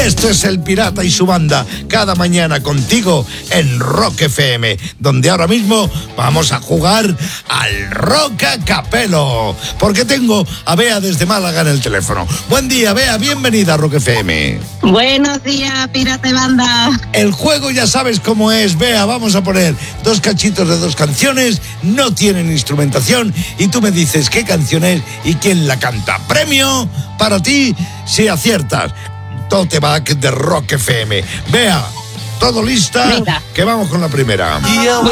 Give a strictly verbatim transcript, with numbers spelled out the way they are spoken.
Esto es El Pirata y su banda, cada mañana contigo en Rock F M, donde ahora mismo vamos a jugar al Rock a Capelo, porque tengo a Bea desde Málaga en el teléfono. Buen día, Bea, bienvenida a Rock F M. Buenos días, Pirata y banda. El juego ya sabes cómo es, Bea, vamos a poner dos cachitos de dos canciones, no tienen instrumentación, y tú me dices qué canción es y quién la canta. Premio para ti si aciertas. Tote bag de Rock F M. Bea, ¿todo lista? Venga. Que vamos con la primera. Muy